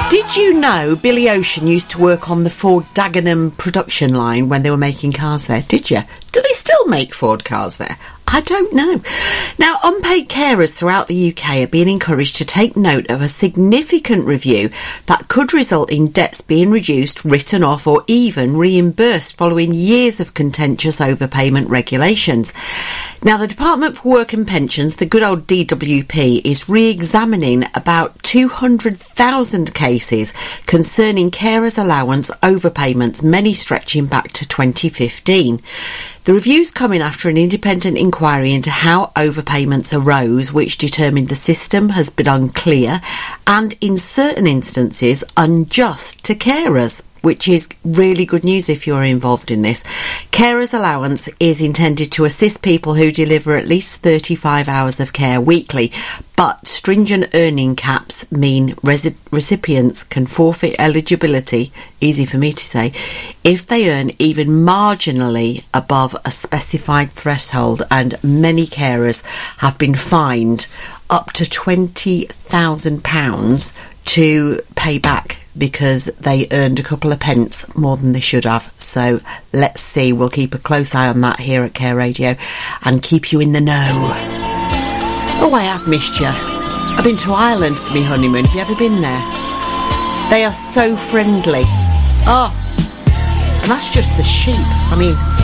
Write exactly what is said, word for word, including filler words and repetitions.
Did you know Billy Ocean used to work on the Ford Dagenham production line when they were making cars there? Did you? Do they still make Ford cars there? I don't know. Now, unpaid carers throughout the U K are being encouraged to take note of a significant review that could result in debts being reduced, written off or even reimbursed following years of contentious overpayment regulations. Now, the Department for Work and Pensions, the good old D W P, is re-examining about two hundred thousand cases concerning carers' allowance overpayments, many stretching back to twenty fifteen. The review's coming after an independent inquiry into how overpayments arose, which determined the system has been unclear and, in certain instances, unjust to carers, which is really good news if you're involved in this. Carers allowance is intended to assist people who deliver at least thirty-five hours of care weekly, but stringent earning caps mean resi- recipients can forfeit eligibility, easy for me to say, if they earn even marginally above a specified threshold, and many carers have been fined up to twenty thousand pounds to pay back because they earned a couple of pence more than they should have. So let's see. We'll keep a close eye on that here at Care Radio and keep you in the know. Oh, I have missed you. I've been to Ireland for my honeymoon. Have you ever been there? They are so friendly. Oh, and that's just the sheep. I mean,